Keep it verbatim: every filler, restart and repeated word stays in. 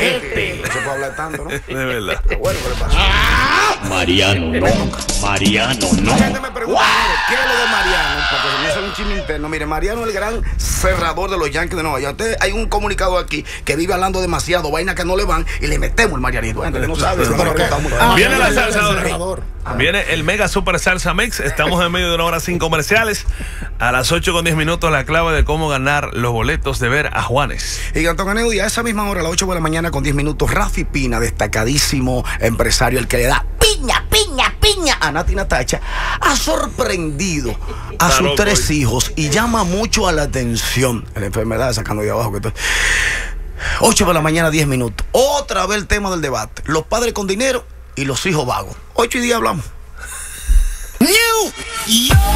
Este. No se puede hablar tanto, ¿no? De verdad. Pero bueno, ¿qué le pasa? Mariano, no. Mariano, no. La gente me pregunta, mire, ¿qué es lo de Mariano? Porque no es un chisme interno. Mire, Mariano es el gran cerrador de los Yankees de Nueva York. Usted, hay un comunicado aquí que vive hablando demasiado, vainas que no le van, y le metemos el marianito. Gente que no sabe. Pero que- Ah, Viene la salsa el ahora. cerrador. Viene el Mega Super Salsa Mix. Estamos en medio de una hora sin comerciales. A las ocho con diez minutos, la clave de cómo ganar los boletos de ver a Juanes. Y Gastón Aneudi, a esa misma hora, a las ocho de la mañana con diez minutos, Rafi Pina, destacadísimo empresario, el que le da piña, piña, piña a Nati Natacha, ha sorprendido a Está sus loco, tres ¿eh? hijos y llama mucho a la atención. La enfermedad sacando de abajo que estoy. ocho de la mañana, diez minutos. Otra vez el tema del debate. Los padres con dinero y los hijos vagos. ocho y diez hablamos. New York.